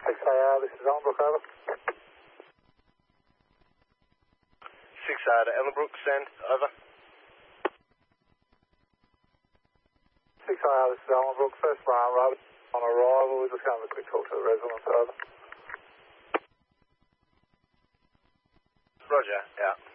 6AR, this is Ellenbrook, over. 6AR to Ellenbrook, send, over. 6AR, this is Ellenbrook, first alarm, right on arrival, we're just going to have a quick talk to the residents, over. Roger, out.